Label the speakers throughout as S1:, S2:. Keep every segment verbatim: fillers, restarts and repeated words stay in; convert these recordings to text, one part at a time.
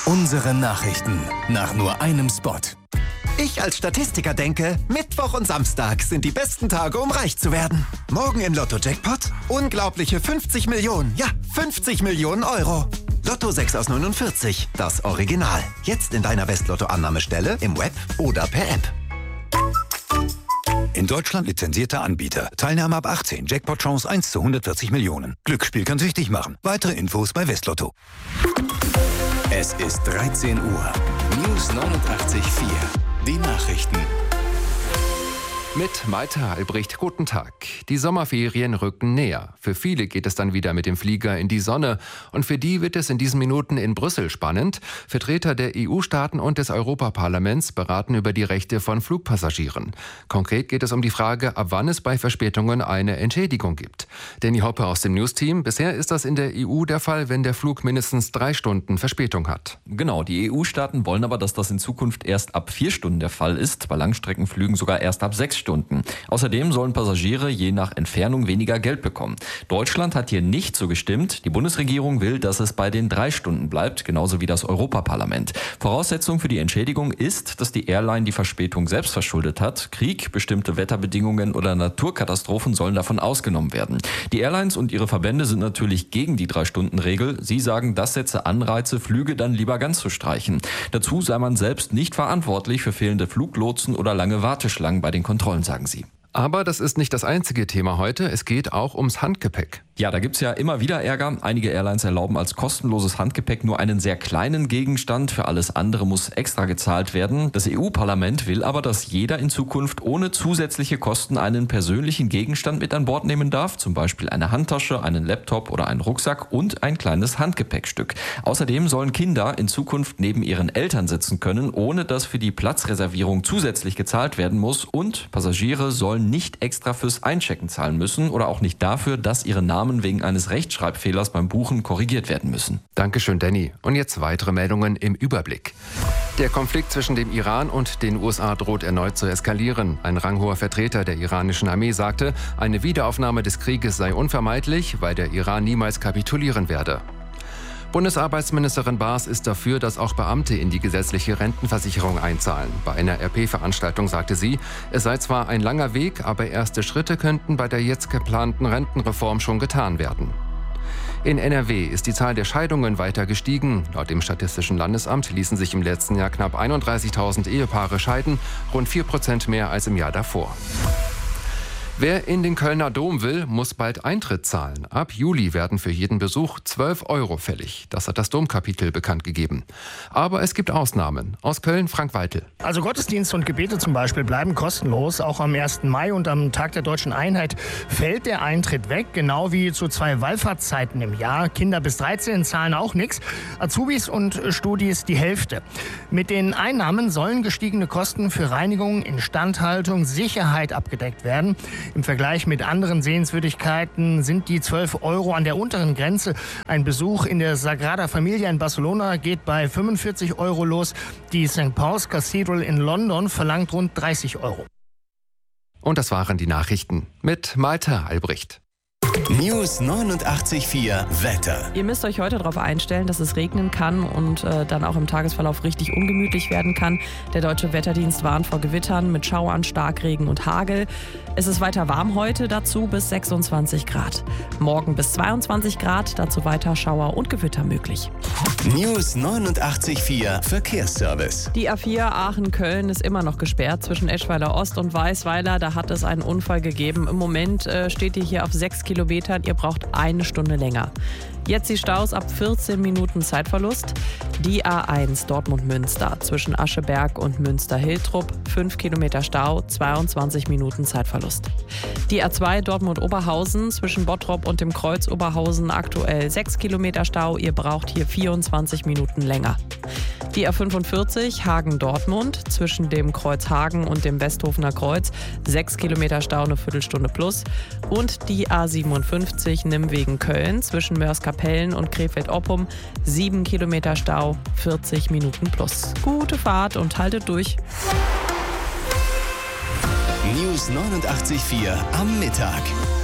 S1: Unsere Nachrichten nach nur einem Spot.
S2: Ich als Statistiker denke, Mittwoch und Samstag sind die besten Tage, um reich zu werden. Morgen im Lotto-Jackpot unglaubliche fünfzig Millionen, ja, fünfzig Millionen Euro. Lotto sechs aus neunundvierzig, das Original. Jetzt in deiner Westlotto-Annahmestelle, im Web oder per App.
S3: In Deutschland lizenzierter Anbieter. Teilnahme ab achtzehn. Jackpot-Chance eins zu hundertvierzig Millionen. Glücksspiel kann süchtig machen. Weitere Infos bei Westlotto.
S1: Es ist dreizehn Uhr. News neunundachtzig Komma vier. Die Nachrichten.
S4: Mit Malte Albrecht, guten Tag. Die Sommerferien rücken näher. Für viele geht es dann wieder mit dem Flieger in die Sonne. Und für die wird es in diesen Minuten in Brüssel spannend. Vertreter der E U-Staaten und des Europaparlaments beraten über die Rechte von Flugpassagieren. Konkret geht es um die Frage, ab wann es bei Verspätungen eine Entschädigung gibt. Danny Hoppe aus dem News-Team. Bisher ist das in der E U der Fall, wenn der Flug mindestens drei Stunden Verspätung hat.
S5: Genau, die E U-Staaten wollen aber, dass das in Zukunft erst ab vier Stunden der Fall ist. Bei Langstreckenflügen sogar erst ab sechs Stunden. Außerdem sollen Passagiere je nach Entfernung weniger Geld bekommen. Deutschland hat hier nicht so gestimmt. Die Bundesregierung will, dass es bei den drei Stunden bleibt, genauso wie das Europaparlament. Voraussetzung für die Entschädigung ist, dass die Airline die Verspätung selbst verschuldet hat. Krieg, bestimmte Wetterbedingungen oder Naturkatastrophen sollen davon ausgenommen werden. Die Airlines und ihre Verbände sind natürlich gegen die Drei-Stunden-Regel. Sie sagen, das setze Anreize, Flüge dann lieber ganz zu streichen. Dazu sei man selbst nicht verantwortlich für fehlende Fluglotsen oder lange Warteschlangen bei den Kontrollen, sagen sie.
S4: Aber das ist nicht das einzige Thema heute. Es geht auch ums Handgepäck.
S5: Ja, da gibt's ja immer wieder Ärger. Einige Airlines erlauben als kostenloses Handgepäck nur einen sehr kleinen Gegenstand. Für alles andere muss extra gezahlt werden. Das E U-Parlament will aber, dass jeder in Zukunft ohne zusätzliche Kosten einen persönlichen Gegenstand mit an Bord nehmen darf. Zum Beispiel eine Handtasche, einen Laptop oder einen Rucksack und ein kleines Handgepäckstück. Außerdem sollen Kinder in Zukunft neben ihren Eltern sitzen können, ohne dass für die Platzreservierung zusätzlich gezahlt werden muss. Und Passagiere sollen nicht extra fürs Einchecken zahlen müssen oder auch nicht dafür, dass ihre Namen wegen eines Rechtschreibfehlers beim Buchen korrigiert werden müssen.
S4: Dankeschön, Danny. Und jetzt weitere Meldungen im Überblick. Der Konflikt zwischen dem Iran und den U S A droht erneut zu eskalieren. Ein ranghoher Vertreter der iranischen Armee sagte, eine Wiederaufnahme des Krieges sei unvermeidlich, weil der Iran niemals kapitulieren werde. Bundesarbeitsministerin Baas ist dafür, dass auch Beamte in die gesetzliche Rentenversicherung einzahlen. Bei einer R P-Veranstaltung sagte sie, es sei zwar ein langer Weg, aber erste Schritte könnten bei der jetzt geplanten Rentenreform schon getan werden. In N R W ist die Zahl der Scheidungen weiter gestiegen. Laut dem Statistischen Landesamt ließen sich im letzten Jahr knapp einunddreißigtausend Ehepaare scheiden, rund vier Prozent mehr als im Jahr davor. Wer in den Kölner Dom will, muss bald Eintritt zahlen. Ab Juli werden für jeden Besuch zwölf Euro fällig. Das hat das Domkapitel bekannt gegeben. Aber es gibt Ausnahmen. Aus Köln, Frank Weitel.
S6: Also Gottesdienste und Gebete zum Beispiel bleiben kostenlos. Auch am ersten Mai und am Tag der Deutschen Einheit fällt der Eintritt weg. Genau wie zu zwei Wallfahrtszeiten im Jahr. Kinder bis dreizehn zahlen auch nichts. Azubis und Studis die Hälfte. Mit den Einnahmen sollen gestiegene Kosten für Reinigung, Instandhaltung, Sicherheit abgedeckt werden. Im Vergleich mit anderen Sehenswürdigkeiten sind die zwölf Euro an der unteren Grenze. Ein Besuch in der Sagrada Familia in Barcelona geht bei fünfundvierzig Euro los. Die Sankt Paul's Cathedral in London verlangt rund dreißig Euro.
S4: Und das waren die Nachrichten mit Malte Albrecht.
S1: News neunundachtzig Komma vier Wetter.
S7: Ihr müsst euch heute darauf einstellen, dass es regnen kann und äh, dann auch im Tagesverlauf richtig ungemütlich werden kann. Der Deutsche Wetterdienst warnt vor Gewittern mit Schauern, Starkregen und Hagel. Es ist weiter warm heute, dazu bis sechsundzwanzig Grad. Morgen bis zweiundzwanzig Grad, dazu weiter Schauer und Gewitter möglich.
S1: News neunundachtzig Komma vier Verkehrsservice.
S7: Die A vier Aachen-Köln ist immer noch gesperrt zwischen Eschweiler Ost und Weißweiler. Da hat es einen Unfall gegeben. Im Moment äh, steht ihr hier auf sechs Kilometern. Ihr braucht eine Stunde länger. Jetzt die Staus ab vierzehn Minuten Zeitverlust. Die A eins Dortmund-Münster zwischen Ascheberg und Münster-Hiltrup, fünf Kilometer Stau, zweiundzwanzig Minuten Zeitverlust. Die A zwei Dortmund-Oberhausen zwischen Bottrop und dem Kreuz Oberhausen, aktuell sechs Kilometer Stau. Ihr braucht hier vierundzwanzig Minuten länger. Die A fünfundvierzig Hagen-Dortmund zwischen dem Kreuz Hagen und dem Westhofener Kreuz, sechs Kilometer Stau, eine Viertelstunde plus. Und die A siebenundfünfzig Nimwegen-Köln zwischen Mörs-Kapellen und Krefeld-Oppum, sieben Kilometer Stau, vierzig Minuten plus. Gute Fahrt und haltet durch.
S1: News neunundachtzig Komma vier am Mittag.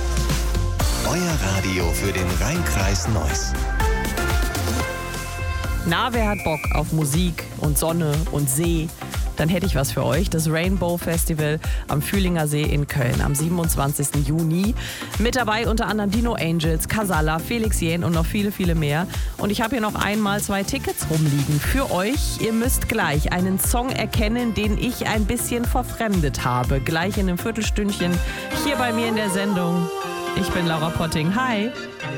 S1: Euer Radio für den Rhein-Kreis Neuss.
S7: Na, wer hat Bock auf Musik und Sonne und See? Dann hätte ich was für euch. Das Rainbow Festival am Fühlinger See in Köln am siebenundzwanzigsten Juni. Mit dabei unter anderem Dino Angels, Casalla, Felix Jähn und noch viele, viele mehr. Und ich habe hier noch einmal zwei Tickets rumliegen für euch. Ihr müsst gleich einen Song erkennen, den ich ein bisschen verfremdet habe. Gleich in einem Viertelstündchen hier bei mir in der Sendung. Ich bin Laura Potting. Hi!